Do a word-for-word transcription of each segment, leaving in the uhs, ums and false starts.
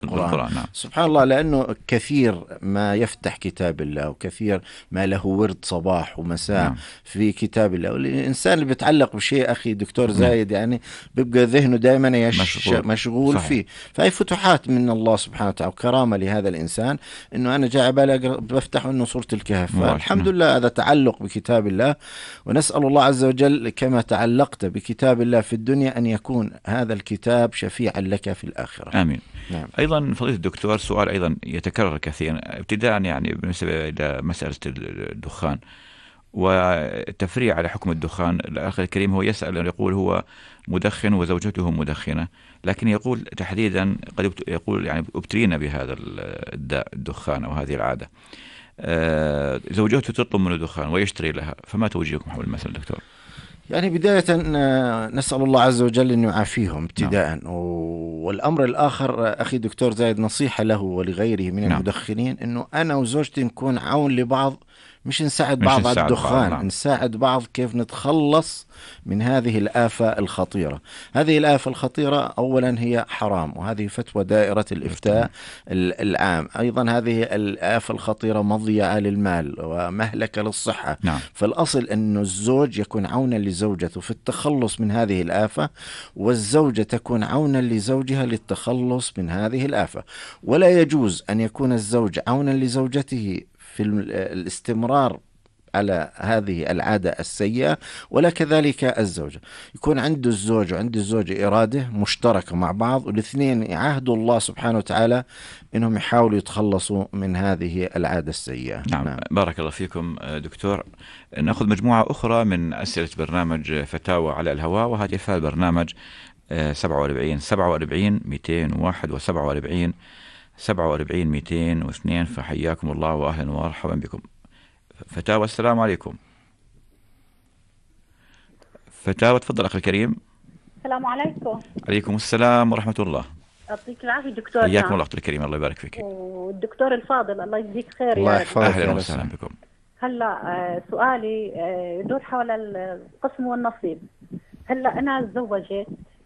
القرآن. نعم. سبحان الله، لأنه كثير ما يفتح كتاب الله وكثير ما له ورد صباح ومساء نعم. في كتاب الله. والإنسان اللي بيتعلق بشيء أخي دكتور زايد يعني بيبقى ذهنه دائما يش مشغول, مشغول فيه. فهي فتوحات من الله سبحانه وتعالى وكرامة لهذا الإنسان، إنه أنا جاء بالي بفتح إنه سورة الكهف. فالحمد لله هذا تعلق بكتاب الله، ونسأل الله عز وجل كما تعلقت بكتاب الله في الدنيا أن يكون هذا الكتاب شفيعا لك في الآخرة. آمين. نعم. أيضا فضيلة الدكتور سؤال أيضا يتكرر كثيرا ابتداء يعني بالنسبة إلى مسألة الدخان والتفريع على حكم الدخان. الأخ الكريم هو يسأل يقول هو مدخن وزوجته مدخنة، لكن يقول تحديدا قد يقول يعني ابتلينا بهذا الداء الدخان أو هذه العادة. آه زوجته تطلب منه دخان ويشتري لها، فما توجيهكم حول المسألة دكتور؟ يعني بداية نسأل الله عز وجل أن يعافيهم ابتداء. نعم. والأمر الآخر أخي دكتور زايد نصيحة له ولغيره من نعم. المدخنين، أنه أنا وزوجتي نكون عون لبعض، مش نساعد مش بعض على الدخان، بعض. نساعد بعض كيف نتخلص من هذه الآفة الخطيرة. هذه الآفة الخطيرة أولا هي حرام، وهذه فتوى دائرة الإفتاء العام. أيضا هذه الآفة الخطيرة مضيعة للمال ومهلكة للصحة. نعم. فالأصل أن الزوج يكون عونا لزوجته في التخلص من هذه الآفة، والزوجة تكون عونا لزوجها للتخلص من هذه الآفة. ولا يجوز أن يكون الزوج عونا لزوجته في الاستمرار على هذه العادة السيئة، ولا كذلك الزوجة. يكون عنده الزوج وعند الزوجة إرادة مشتركة مع بعض، والاثنين يعاهدوا الله سبحانه وتعالى إنهم يحاولوا يتخلصوا من هذه العادة السيئة. نعم. نعم. بارك الله فيكم دكتور. نأخذ مجموعة أخرى من أسئلة برنامج فتاوى على الهواء، وهاتف البرنامج سبعة وأربعين سبعة وأربعين مئتين وواحد وسبعة وأربعين سبعة وأربعين مئتين واثنين. فحياكم الله وأهلا ومرحبا بكم. فتاوى السلام عليكم. فتاوى تفضل أخي الكريم. السلام عليكم. عليكم السلام ورحمة الله. يعطيك العافية دكتور. حياكم الله أخي الكريم، الله يبارك فيك. والدكتور الفاضل الله يجزيك خير. الله يحفظك. أهلا وسهلا بكم. هلا سؤالي يدور حول القسم والنصيب. هلا أنا تزوجت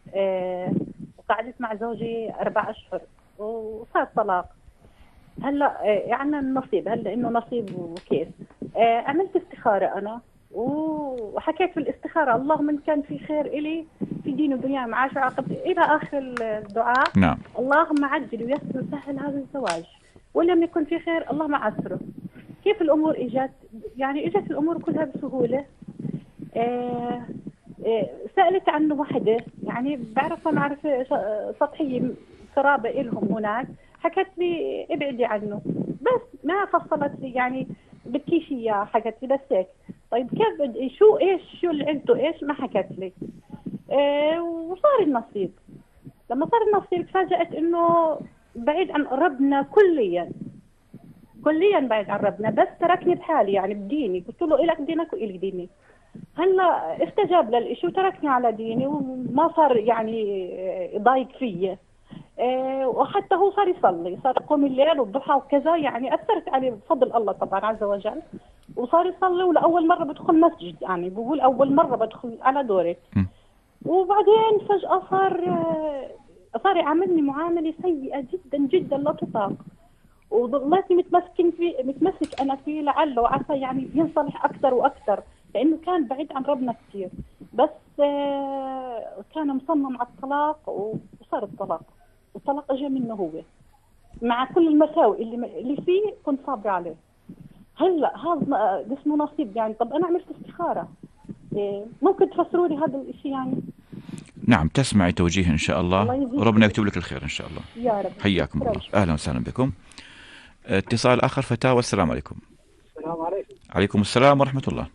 وقعدت مع زوجي أربع أشهر وصار طلاق. هلا يعني النصيب، هلا انه نصيب وكيف. آه عملت استخاره انا وحكيت في الاستخاره اللهم ان كان في خير الي في دين ودنيا معاش وعاقبتي الى اخر الدعاء. نعم. اللهم عجل ويسر وسهل هذا الزواج، ولم يكن في خير اللهم عسره. كيف الامور اجت؟ يعني اجت الامور كلها بسهوله. آه آه سالت عنه وحده يعني بعرفها معرفه سطحيه قرابه لهم هناك، حكت لي ابعدي عنه بس ما فصلت لي يعني بدكيش اياه، حكت لي بس هيك. طيب كيف بدي شو ايش شو اللي عندته ايش ما حكت لي. إيه وصار النصيب. لما صار النصيب تفاجأت انه بعيد عن ربنا كليا كليا بعيد عن ربنا، بس تركني بحالي يعني بديني. قلت له إلك دينك وإلك ديني. هلا استجاب للإشي وتركني على ديني وما صار يعني يضايق فيا. إيه وحتى هو صار يصلي، صار يقوم الليل والضحى وكذا، يعني أثرت عليه بفضل الله طبعا عز وجل، وصار يصلي. ولأول مرة بدخل مسجد، يعني بقول أول مرة بدخل على دورك. وبعدين فجأة صار صار يعاملني معاملة سيئة جدا جدا لا تطاق، وظليتني متمسكين في متمسك أنا فيه لعله وعسى يعني ينصلح أكثر وأكثر، لأنه كان بعيد عن ربنا كثير. بس كان مصمم على الطلاق وصار الطلاق، والطلاق اجى منه هو مع كل المساوئ اللي اللي فيه كنت صابره عليه. هلا هذا اسمه نصيب يعني. طب انا عملت استخاره، ممكن تفسروا لي هذا الشيء يعني؟ نعم تسمعي توجيه ان شاء الله, الله وربنا يكتب لك الخير ان شاء الله يا رب. حياكم الله. اهلا وسهلا بكم. اتصال اخر فتاوى. السلام عليكم. السلام عليكم. عليكم السلام ورحمه الله.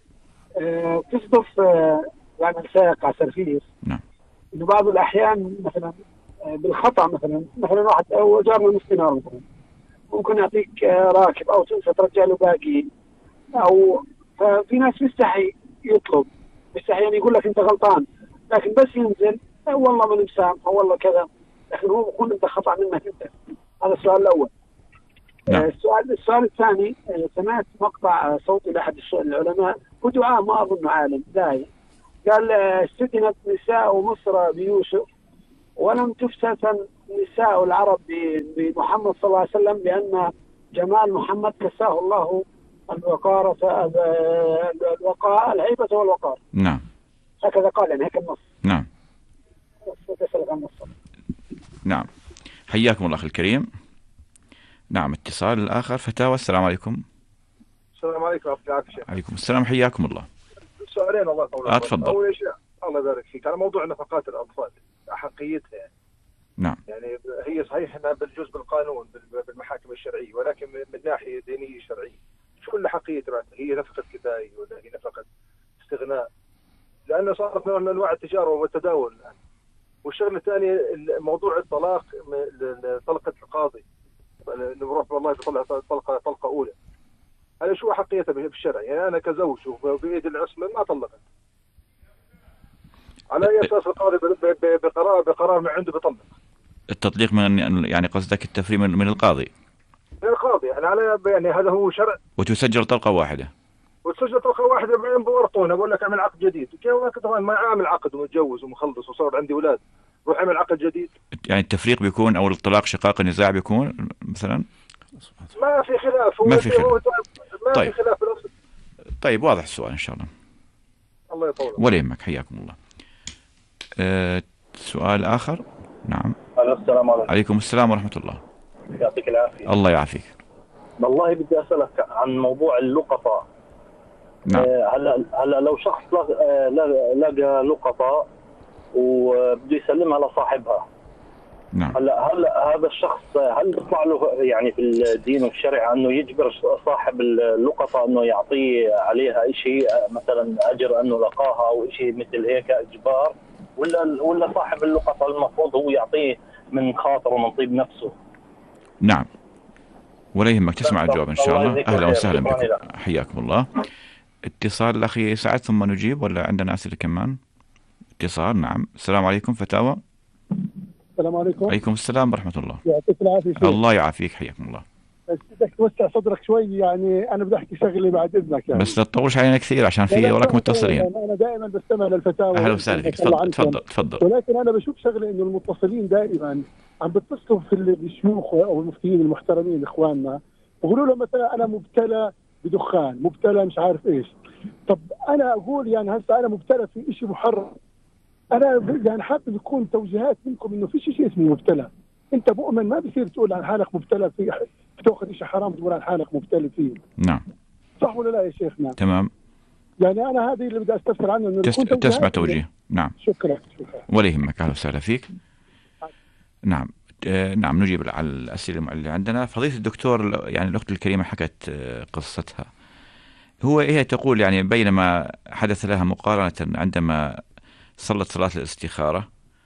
أه تصدف أه يعني سائق على سرفيس. نعم. انه بعض الاحيان مثلا بالخطا مثلا مثلا واحد او جارنا مسكين مثلا ممكن يعطيك راكب او تنسى ترجع له باقي، او ففي ناس مستحي يطلب مستحي يعني يقول لك انت غلطان، لكن بس ينزل والله ما نسامح والله كذا، لكن هو بيكون انت خطا منك انت. هذا السؤال الاول. نعم. السؤال السؤال الثاني، سمعت مقطع صوتي لاحد العلماء ودعاء ما اظن عالم داعي قال استدنت نساء مصر بيوسف ولم تفتتن نساء العرب بمحمد صلى الله عليه وسلم لأن جمال محمد كساه الله الوقار الوقار الهيبة والوقار. نعم. هكذا قال يعني هيك النص. نعم. نعم. حياكم الله أخي الكريم. نعم. اتصال الآخر فتاوى. السلام عليكم. السلام عليكم ورحمة الله وبركاته. عليكم السلام. حياكم الله. سؤالين الله يطول. أتفضل. أول شيء الله يبارك فيك على موضوع نفقات الأطفال أحقيتها يعني. نعم. يعني هي صحيح انها بالجزء بالقانون بالمحاكم الشرعيه، ولكن من ناحيه دينيه شرعيه شو الحقيقه تبعتها؟ هي نفقه كفايه ولا هي نفقه استغناء؟ لانه صارت نوع من انواع التجاره والتداول الان. والشغله الثانيه موضوع الطلاق، طلقه القاضي نروح والله بطلع طلقه طلقه اولى، هذا شو حقيقتها بالشرع؟ يعني انا كزوج وبايد العصمه ما طلقت، على اي اساس القاضي بقرار بقرار من عنده بطلق؟ التطليق من يعني قصدك التفريق من القاضي؟ من القاضي يعني على يعني هذا هو شرع. وتسجل طلقة واحدة. وتسجل طلقة واحدة بعدين بورطونه بقول لك اعمل عقد جديد. كيف طبعا ما عامل عقد ومتجوز ومخلص وصار عندي اولاد روح اعمل عقد جديد؟ يعني التفريق بيكون او الطلاق شقاق النزاع بيكون مثلا؟ ما في خلاف. ما في خلاف. ما طيب. في خلاف بالأصل. طيب واضح السؤال ان شاء الله. الله يطول. ولا يهمك. حياكم الله. أه سؤال اخر. نعم. السلام عليكم. عليكم السلام ورحمة الله. يعطيك العافية. الله يعافيك. والله بدي أسألك عن موضوع اللقطة. نعم. هلا هلا لو شخص لقى لقطة وبده يسلمها لصاحبها. نعم. هلا هلا هذا الشخص هل بيطلع له يعني في الدين والشرع انه يجبر صاحب اللقطة انه يعطيه عليها شيء مثلا اجر انه لقاها او شيء مثل هيك اجبار، ولا ولا صاحب اللقطة المفروض هو يعطيه من خاطره ومن طيب نفسه؟ نعم. ولا يهمك تسمع الجواب إن شاء الله. أهلا وسهلا بكم. حياكم الله. اتصال الأخي سعد ثم نجيب ولا عندنا أسئلة كمان؟ اتصال. نعم. السلام عليكم فتاوى. السلام عليكم. عليكم السلام ورحمة الله. يعطيك العافية. الله يعافيك. حياكم الله. بس بدك توسع صدرك شوي، يعني أنا بدي أحكي شغلة بعد إذنك يعني. بس لا تطولش علينا كثير عشان في وراك متصلين. أنا دائما بستمع للفتاوى. أهلا وسهلا فيك. تفضل تفضل تفضل. ولكن أنا بشوف شغلة إنه المتصلين دائما عم بتصلوا في الشيوخ أو المفتيين المحترمين إخواننا ويقولوا له مثلا أنا مبتلى بدخان، مبتلى مش عارف إيش. طب أنا أقول يعني هسه أنا مبتلى في إشي محرم، أنا يعني حابب يكون توجيهات منكم إنه في شيء اسمه مبتلى. أنت مؤمن ما بصير تقول عن حالك مبتلى فيه، بتاخذ شيء حرام تقول عن حالك مبتلى فيه. نعم. صح ولا لا يا شيخنا؟ تمام. يعني أنا هذه اللي بدي أستفسر عنه إنه تس... تسمع توجيه. نعم. شكرا شكرا. ولا يهمك. أهلا وسهلا فيك. نعم. آه نعم نجيب على الأسئلة اللي عندنا. فضيلة الدكتور يعني الأخت الكريمة حكت آه قصتها. هو هي تقول يعني بينما حدث لها مقارنة عندما صلت صلاة الاستخارة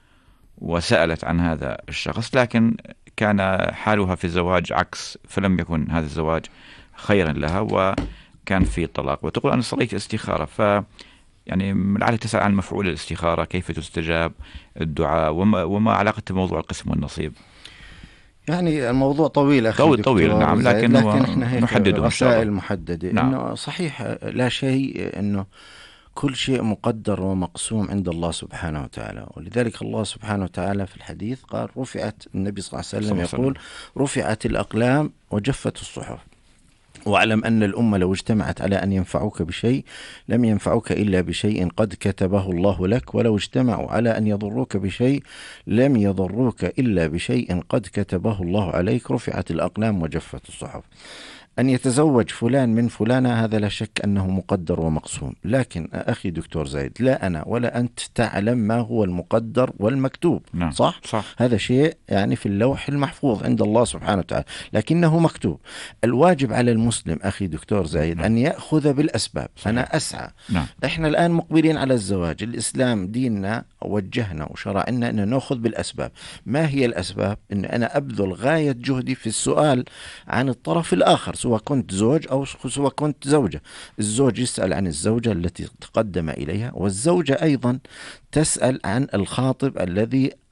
وسألت عن هذا الشخص، لكن كان حالها في الزواج عكس، فلم يكن هذا الزواج خيرا لها وكان في طلاق. وتقول أنا صليت استخارة، ف يعني لعلها تسأل عن مفعول الاستخارة، كيف تستجاب الدعاء، وما, وما علاقة بموضوع القسم والنصيب. يعني الموضوع طويل أخي طويل طويل. نعم. لكن, لكن احنا هيك نحدده رسائل محددة. نعم. إنه صحيح لا شيء، إنه كل شيء مقدر ومقسوم عند الله سبحانه وتعالى. ولذلك الله سبحانه وتعالى في الحديث قال رفعت، النبي صلى الله عليه وسلم يقول رفعت الأقلام وجفت الصحف، واعلم أن الأمة لو اجتمعت على أن ينفعوك بشيء لم ينفعوك إلا بشيء قد كتبه الله لك، ولو اجتمعوا على أن يضروك بشيء لم يضروك إلا بشيء قد كتبه الله عليك. رفعت الأقلام وجفت الصحف. أن يتزوج فلان من فلانة هذا لا شك أنه مقدر ومقسوم، لكن أخي دكتور زايد لا أنا ولا أنت تعلم ما هو المقدر والمكتوب. نعم. صح؟ صح. هذا شيء يعني في اللوح المحفوظ عند الله سبحانه وتعالى، لكنه مكتوب. الواجب على المسلم أخي دكتور زايد نعم. أن يأخذ بالأسباب. صحيح. أنا أسعى. نعم. إحنا الآن مقبلين على الزواج، الإسلام ديننا وجهنا وشرعنا أن نأخذ بالأسباب. ما هي الأسباب؟ أن أنا أبذل غاية جهدي في السؤال عن الطرف الآخر، سواء كنت زوج أو سواء كنت زوجة. الزوج يسأل عن الزوجة التي تقدم إليها، والزوجة أيضا تسأل عن الخاطب الذي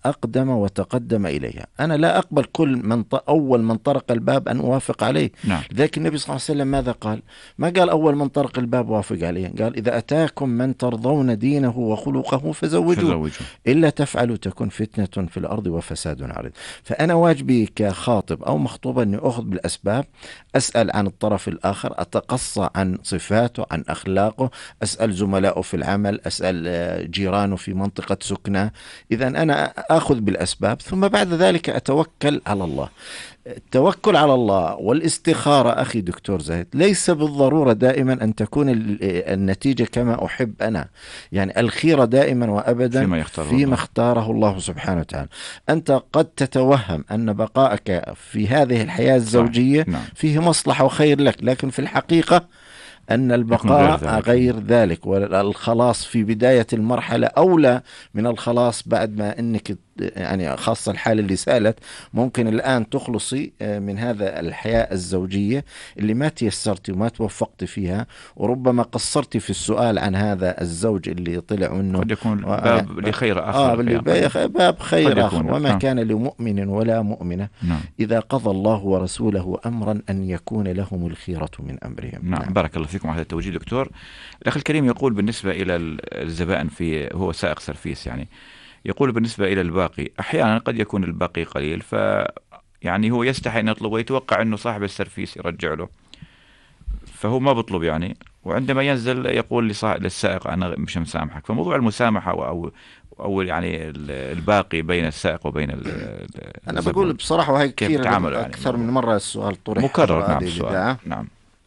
أقدم وتقدم إليها. أنا لا أقبل كل من ط... أول من طرق الباب أن أوافق عليه. نعم. لذلك النبي صلى الله عليه وسلم ماذا قال؟ ما قال أول من طرق الباب وافق عليه، قال إذا أتاكم من ترضون دينه وخلقه فزوجوه إلا تفعلوا تكن فتنة في الأرض وفساد عريض. فأنا واجبي كخاطب أو مخطوبة أني أخذ بالأسباب، أسأل عن الطرف الآخر، أتقصى عن صفاته عن أخلاقه، أسأل زملائه في العمل، أسأل جيرانه في منطقة سكنه. إذا أنا أخذ بالأسباب ثم بعد ذلك أتوكل على الله. التوكل على الله والاستخارة أخي دكتور زاهد ليس بالضرورة دائما أن تكون النتيجة كما أحب أنا، يعني الخيرة دائما وأبدا فيما يختاره, فيما الله. اختاره الله سبحانه وتعالى. أنت قد تتوهم أن بقائك في هذه الحياة الزوجية نعم. فيه مصلحة وخير لك، لكن في الحقيقة أن البقاء غير ذلك. غير ذلك، والخلاص في بداية المرحلة أولى من الخلاص بعد ما أنك يعني خاصة الحالة اللي سألت ممكن الآن تخلصي من هذا الحياة الزوجية اللي ما تيسرتي وما توفقتي فيها، وربما قصرتي في السؤال عن هذا الزوج اللي طلع منه قد يكون باب لخير آخر. آه باب خير آخر. وما كان لمؤمن ولا مؤمنة نعم. إذا قضى الله ورسوله أمرا أن يكون لهم الخيرة من أمرهم. نعم. نعم. بارك الله فيكم على هذا التوجيه دكتور. الأخ الكريم يقول بالنسبة إلى الزبائن في هو سائق سرفيس، يعني يقول بالنسبة إلى الباقي أحيانا قد يكون الباقي قليل، ف يعني هو يستحي أن يطلب ويتوقع أنه صاحب السرفيس يرجع له، فهو ما بطلب يعني، وعندما ينزل يقول لصاحب للسائق أنا مش مسامحك. فموضوع المسامحة أو أو يعني الباقي بين السائق وبين أنا بقول بصراحة وهي كثير يعني أكثر من مرة السؤال طرح مكرر. نعم السؤال نعم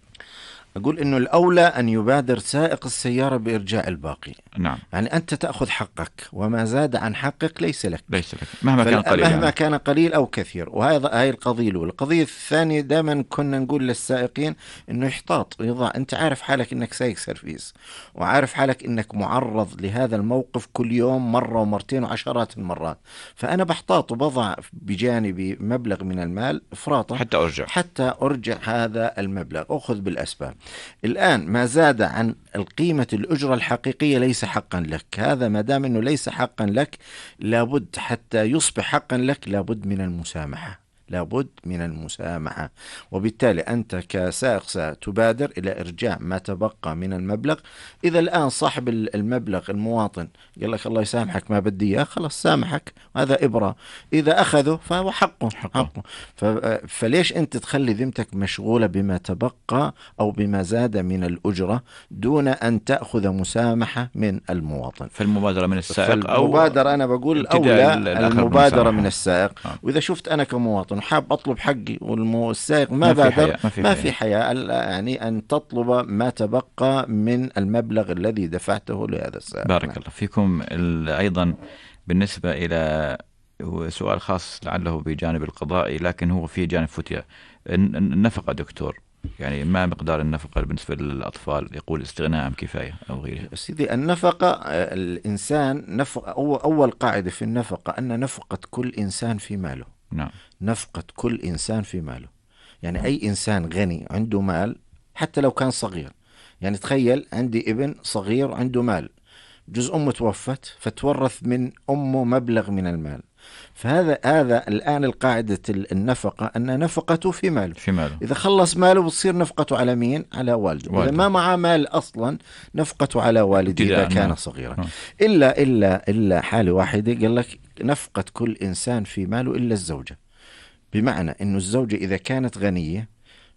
أقول إنه الأولى أن يبادر سائق السيارة بإرجاع الباقي. نعم. يعني أنت تأخذ حقك وما زاد عن حقك ليس لك. ليس لك مهما كان قليل. مهما يعني. كان قليل أو كثير. وهذا هاي القضية الأولى. القضية الثانية دائما كنا نقول للسائقين إنه يحتاط ويضع. أنت عارف حالك إنك سايق سيرفيس، وعارف حالك إنك معرض لهذا الموقف كل يوم مرة ومرتين وعشرات المرات. فأنا بحتاط وبضع بجانبي مبلغ من المال إفراطا حتى أرجع حتى أرجع هذا المبلغ، أخذ بالأسباب. الآن ما زاد عن القيمة الأجرة الحقيقية ليس حقا لك. هذا ما دام أنه ليس حقا لك لابد حتى يصبح حقا لك لابد من المسامحة، لابد من المسامحة. وبالتالي أنت كسائق ستبادر إلى إرجاع ما تبقى من المبلغ. إذا الآن صاحب المبلغ المواطن قال لك الله يسامحك ما بدي إياه، خلاص سامحك، هذا إبرة. إذا أخذه فهو حقه, حقه. حقه. فليش أنت تخلي ذمتك مشغولة بما تبقى أو بما زاد من الأجرة دون أن تأخذ مسامحة من المواطن؟ فالمبادرة من السائق أو المبادرة أنا بقول أولى المبادرة من السائق. آه. وإذا شفت أنا كمواطن وحاب أطلب حقي والسائق ما, ما بادر ما في, ما في حياة يعني أن تطلب ما تبقى من المبلغ الذي دفعته لهذا السائق. بارك نعم. الله فيكم. أيضا بالنسبة إلى سؤال خاص لعله بجانب القضائي لكن هو في جانب فتية النفقة دكتور، يعني ما مقدار النفقة بالنسبة للأطفال؟ يقول استغناء عن كفاية أو غيره. سيدي النفقة الإنسان نفقة أول قاعدة في النفقة أن نفقة كل إنسان في ماله. نعم. نفقة كل إنسان في ماله، يعني أي إنسان غني عنده مال حتى لو كان صغير. يعني تخيل عندي ابن صغير عنده مال، جزء أمه توفت فتورث من أمه مبلغ من المال، فهذا هذا الآن القاعدة النفقة أن نفقته في ماله. في ماله. إذا خلص ماله بتصير نفقته على مين؟ على والده. والده. إذا ما معه مال أصلا نفقته على والده إذا كان نعم. صغيرا. نعم. إلا إلا إلا حالة واحدة قال لك نفقة كل إنسان في ماله إلا الزوجة، بمعنى إنه الزوجة إذا كانت غنية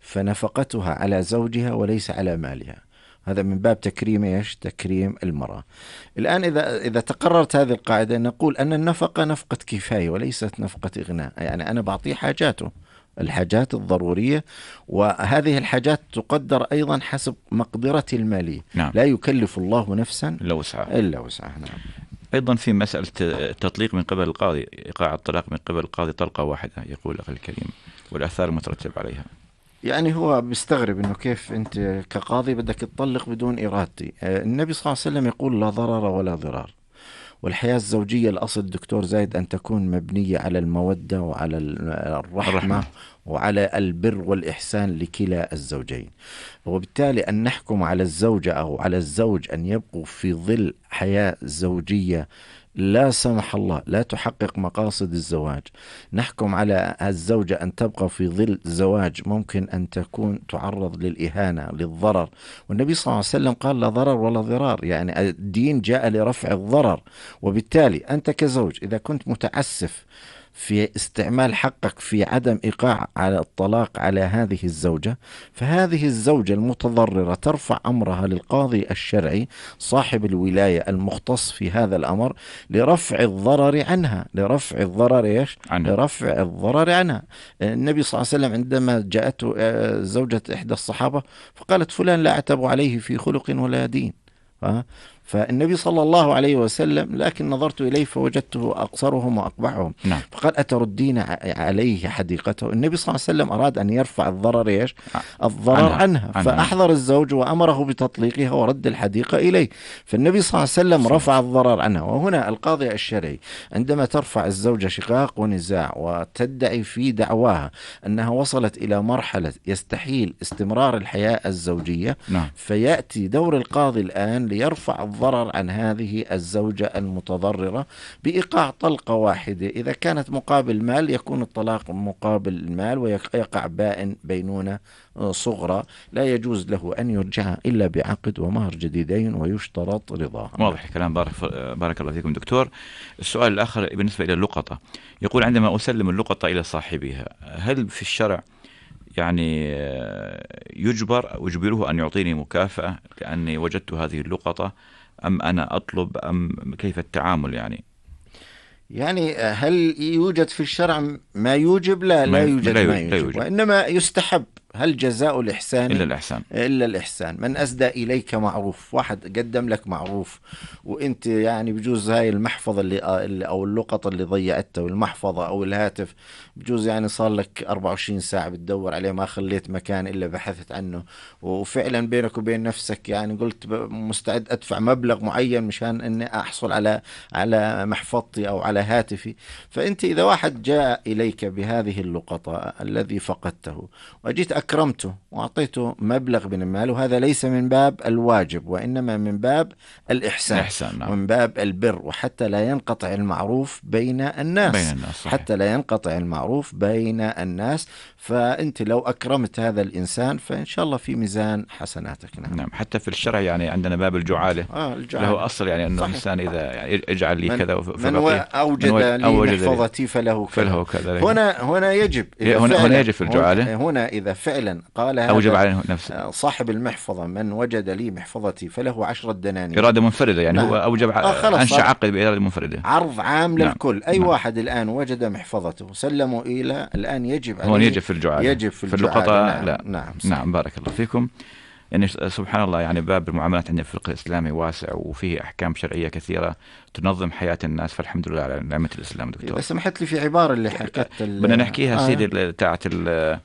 فنفقتها على زوجها وليس على مالها. هذا من باب تكريم ايش؟ تكريم المرأة. الآن إذا إذا تقررت هذه القاعدة نقول أن النفقة نفقة كفاية وليست نفقة إغناء. يعني أنا بعطيه حاجاته، الحاجات الضرورية، وهذه الحاجات تقدر أيضا حسب مقدرته المالية. نعم. لا يكلف الله نفسا إلا وسعها. إلا وسعها. نعم. أيضا في مسألة التطليق من قبل القاضي، إيقاع الطلاق من قبل القاضي طلقة واحدة يقول أخي الكريم والآثار المترتب عليها. يعني هو بيستغرب إنه كيف أنت كقاضي بدك تطلق بدون إرادتي. النبي صلى الله عليه وسلم يقول لا ضرر ولا ضرار، والحياة الزوجية الأصل دكتور زايد أن تكون مبنية على المودة وعلى الرحمة, الرحمة. وعلى البر والإحسان لكلا الزوجين. وبالتالي أن نحكم على الزوجة أو على الزوج أن يبقوا في ظل حياة زوجية لا سمح الله لا تحقق مقاصد الزواج، نحكم على الزوجة أن تبقى في ظل زواج ممكن أن تكون تعرض للإهانة للضرر، والنبي صلى الله عليه وسلم قال لا ضرر ولا ضرار، يعني الدين جاء لرفع الضرر. وبالتالي أنت كزوج إذا كنت متعسف في استعمال حقك في عدم إيقاع على الطلاق على هذه الزوجة، فهذه الزوجة المتضررة ترفع أمرها للقاضي الشرعي صاحب الولاية المختص في هذا الأمر لرفع الضرر عنها. لرفع الضرر إيش؟ عنها. لرفع الضرر عنها. النبي صلى الله عليه وسلم عندما جاءته زوجة إحدى الصحابة فقالت فلان لا أعتب عليه في خلق ولا دين. ها؟ فالنبي صلى الله عليه وسلم لكن نظرت إليه فوجدته أقصرهم وأقبحهم. نعم. فقال أتردين عليه حديقته. النبي صلى الله عليه وسلم أراد أن يرفع الضرر إيش؟ الضرر عنها, عنها. عنها. فأحضر الزوج وأمره بتطليقها ورد الحديقة إليه. فالنبي صلى الله عليه وسلم رفع الضرر عنها. وهنا القاضي الشرعي عندما ترفع الزوجة شقاق ونزاع وتدعي في دعواها أنها وصلت إلى مرحلة يستحيل استمرار الحياة الزوجية، نعم. فيأتي دور القاضي الآن ليرفع الضرر عن هذه الزوجة المتضررة بإيقاع طلقة واحدة. إذا كانت مقابل مال يكون الطلاق مقابل المال ويقع بائن بينونة صغرى لا يجوز له أن يرجع إلا بعقد ومهر جديدين ويشترط رضاها. واضح الكلام. بارك, بارك الله فيكم دكتور. السؤال الآخر بالنسبة إلى اللقطة، يقول عندما أسلم اللقطة إلى صاحبها هل في الشرع يعني يجبر أو يجبره أن يعطيني مكافأة لأني وجدت هذه اللقطة، أم أنا أطلب، أم كيف التعامل يعني؟ يعني هل يوجد في الشرع ما يوجب؟ لا لا يوجد, لا يوجد ما يوجب, يوجب. وإنما يستحب. هل جزاء الإحسان إلا الإحسان؟ إلا الإحسان. من أسدى إليك معروف، واحد قدم لك معروف وإنت يعني بجوز هاي المحفظة اللي أو اللقطة اللي ضيعتها والمحفظة أو الهاتف بجوز يعني صار لك أربعة وعشرين ساعة بتدور عليه ما خليت مكان إلا بحثت عنه، وفعلا بينك وبين نفسك يعني قلت مستعد أدفع مبلغ معين مشان أني أحصل على على محفظتي أو على هاتفي. فأنت إذا واحد جاء إليك بهذه اللقطة الذي فقدته وجيت أكرمته وأعطيته مبلغ من المال، وهذا ليس من باب الواجب وإنما من باب الإحسان, الإحسان نعم. ومن باب البر، وحتى لا ينقطع المعروف بين الناس, بين الناس حتى لا ينقطع المعروف بين الناس. فأنت لو أكرمت هذا الإنسان فإن شاء الله في ميزان حسناتك. نعم. نعم. حتى في الشرع يعني عندنا باب الجعالة, آه الجعالة. له أصل يعني أنه الإنسان إذا يعني اجعل لي كذا من أوجد لي محفظتي فله كذا, فله كذا. هنا هنا يجب هنا, هنا يجب في الجعالة. هنا إذا فعلا قال أوجب عليه نفسه صاحب المحفظة من وجد لي محفظتي فله عشرة دنانير إرادة منفردة يعني. نعم. هو أوجب آه أنشأ عقد بإرادة منفردة، عرض عام نعم. للكل. أي نعم. واحد الآن وجد محفظته سلموا إلى الآن يجب عليه، هو يجب في الجعالة، يجب في, في اللقطة. نعم. لا نعم. نعم. بارك الله فيكم. يعني سبحان الله يعني باب المعاملات عندنا في الفقه الإسلامي واسع وفيه أحكام شرعية كثيرة تنظم حياة الناس، فالحمد لله على نعمة الإسلام. دكتور بس سمحت لي في عبارة اللي حكت بدنا نحكيها آه. سيدي تاعت ال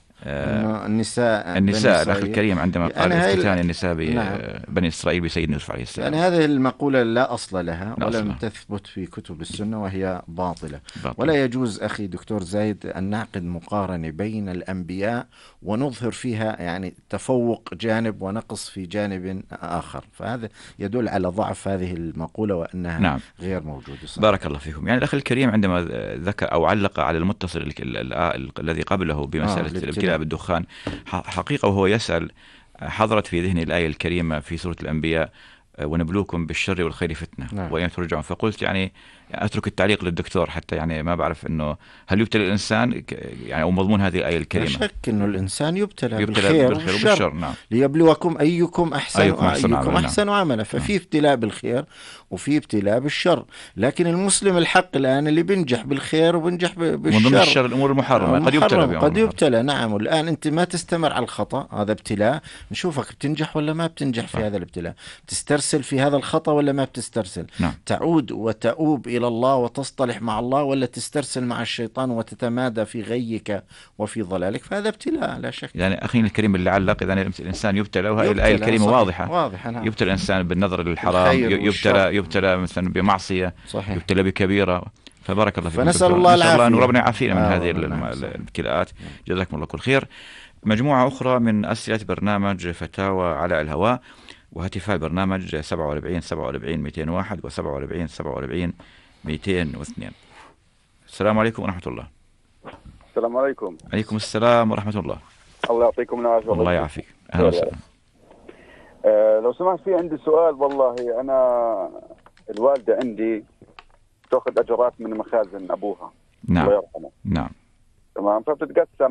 آه النساء النساء الأخ الكريم عندما قال افتتان النساء نعم. بني إسرائيل بسيدنا يوسف عليه السلام. يعني هذه المقولة لا أصل لها لا ولم أصل. تثبت في كتب السنة وهي باطلة. باطل. ولا يجوز أخي دكتور زايد أن نعقد مقارنة بين الأنبياء ونظهر فيها يعني تفوق جانب ونقص في جانب آخر، فهذا يدل على ضعف هذه المقولة وأنها نعم. غير موجودة. بارك الله فيكم. يعني الأخ الكريم عندما ذكر أو علق على المتصل الذي قبله بمسألة الابتلاء بالدخان، حقيقة وهو يسأل حضرت في ذهني الآية الكريمة في سورة الأنبياء ونبلوكم بالشر والخير فتنة نعم. وإن ترجعون. فقلت يعني أترك التعليق للدكتور حتى يعني ما بعرف إنه هل يبتلى الإنسان يعني أو مضمون هذه الآية الكريمة. لا شك إنه الإنسان يبتلى, يبتلى بالخير, بالخير والشر, والشر نعم. ليبلوكم أيكم أحسن, أيكم أحسن, أيكم أحسن نعم. عملا. ففي ابتلاء بالخير وفي ابتلاء بالشر، لكن المسلم الحق الآن اللي بنجح بالخير وبنجح بالشر من ضمن الشر الأمور المحرمة قد يبتلى قد يبتلى نعم. والآن أنت ما تستمر على الخطأ، هذا ابتلاء، نشوفك بتنجح ولا ما بتنجح في هذا الابتلاء، تسترسل في هذا الخطأ ولا ما بتسترسل نعم. تعود وتؤوب إلى الله وتصطلح مع الله ولا تسترسل مع الشيطان وتتمادى في غيك وفي ضلالك، فهذا ابتلاء لا شك. يعني أخينا الكريم اللي علق إذا الإنسان يبتلى، وهي الآية الكريمة واضحة, واضحة نعم. يبتلى الإنسان بالنظر للحرام، يبتلى يبتلى مثلا بمعصية صحيح. يبتلى بكبيرة. فبارك الله فيكم. فنسأل الله العافية أن ربنا يعافينا من آه هذه الابتلاءات. جزاكم الله كل خير. مجموعة أخرى من أسئلة برنامج فتاوى على الهواء. وهاتفها البرنامج سبعة وأربعين سبعة وأربعين مئتين وواحد وسبعة وأربعين سبعة وأربعين مئتين واثنين. السلام عليكم ورحمة الله. السلام عليكم. عليكم السلام ورحمة الله. الله يعطيكم العافية. الله يعافيك. أهلا وسهلا. أه لو سمحت، في عندي سؤال. والله أنا الوالدة عندي تأخذ أجرات من مخازن أبوها. نعم. الله يرحمه. نعم. تمام. فبتتقسم